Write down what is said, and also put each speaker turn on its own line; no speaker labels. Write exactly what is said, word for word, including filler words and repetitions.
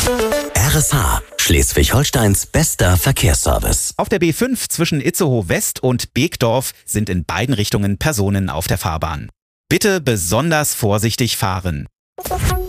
R S H, Schleswig-Holsteins bester Verkehrsservice.
Auf der B fünf zwischen Itzehoe West und Beekdorf sind in beiden Richtungen Personen auf der Fahrbahn. Bitte besonders vorsichtig fahren.